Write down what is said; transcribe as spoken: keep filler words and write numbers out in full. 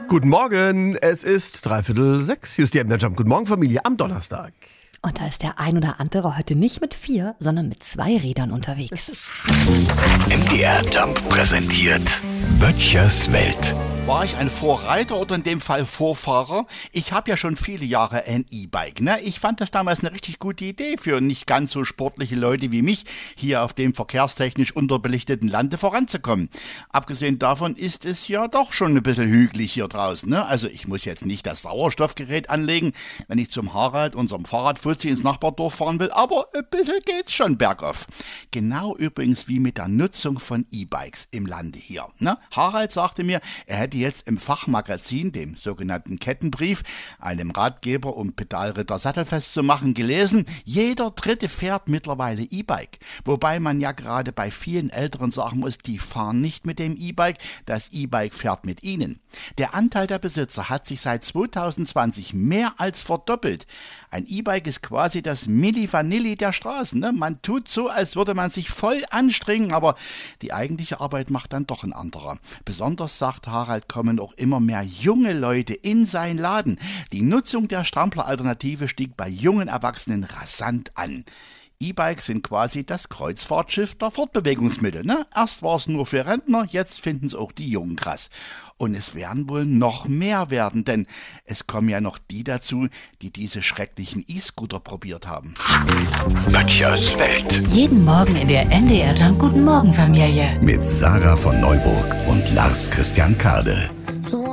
Guten Morgen, es ist dreiviertel sechs. Hier ist die M D R Jump. Guten Morgen, Familie, am Donnerstag. Und da ist der ein oder andere heute nicht mit vier, sondern mit zwei Rädern unterwegs. M D R Jump präsentiert Böttchers Welt. War ich ein Vorreiter oder in dem Fall Vorfahrer? Ich habe ja schon viele Jahre ein E-Bike. Ne? Ich fand das damals eine richtig gute Idee für nicht ganz so sportliche Leute wie mich, hier auf dem verkehrstechnisch unterbelichteten Lande voranzukommen. Abgesehen davon ist es ja doch schon ein bisschen hügelig hier draußen. Ne? Also ich muss jetzt nicht das Sauerstoffgerät anlegen, wenn ich zum Harald, unserem Fahrradfuzzi, ins Nachbardorf fahren will, aber ein bisschen geht's schon bergauf. Genau übrigens wie mit der Nutzung von E-Bikes im Lande hier. Ne? Harald sagte mir, er hätte jetzt im Fachmagazin, dem sogenannten Kettenbrief, einem Ratgeber, um Pedalritter sattelfest zu machen, gelesen, jeder Dritte fährt mittlerweile E-Bike. Wobei man ja gerade bei vielen Älteren sagen muss, die fahren nicht mit dem E-Bike, das E-Bike fährt mit ihnen. Der Anteil der Besitzer hat sich seit zweitausendzwanzig mehr als verdoppelt. Ein E-Bike ist quasi das Milli Vanilli der Straßen. Ne? Man tut so, als würde man sich voll anstrengen, aber die eigentliche Arbeit macht dann doch ein anderer. Besonders, sagt Harald, kommen auch immer mehr junge Leute in seinen Laden. Die Nutzung der Strampler-Alternative stieg bei jungen Erwachsenen rasant an. E-Bikes sind quasi das Kreuzfahrtschiff der Fortbewegungsmittel. Ne? Erst war es nur für Rentner, jetzt finden es auch die Jungen krass. Und es werden wohl noch mehr werden, denn es kommen ja noch die dazu, die diese schrecklichen E-Scooter probiert haben. Böttchers Welt. Jeden Morgen in der M D R Jump Guten Morgen Familie. Mit Sarah von Neuburg und Lars Christian Kade.